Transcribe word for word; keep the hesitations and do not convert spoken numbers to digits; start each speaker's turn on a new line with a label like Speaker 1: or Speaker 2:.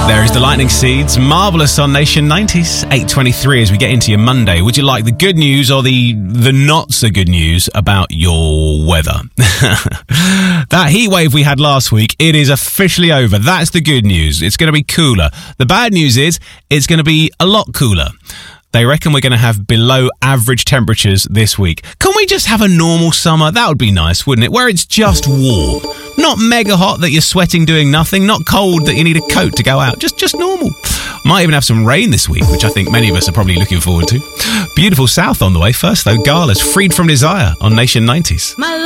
Speaker 1: There is the Lightning Seeds, marvellous on Nation nineties, eight twenty-three as we get into your Monday. Would you like the good news or the the not so good news about your weather? That heat wave we had last week, it is officially over. That's the good news. It's going to be cooler. The bad news is it's going to be a lot cooler. They reckon we're going to have below average temperatures this week. Can we just have a normal summer? That would be nice, wouldn't it? Where it's just warm. Not mega hot that you're sweating doing nothing. Not cold that you need a coat to go out. Just just normal. Might even have some rain this week, which I think many of us are probably looking forward to. Beautiful south on the way. First, though, Gala's Freed From Desire on Nation nineties.
Speaker 2: My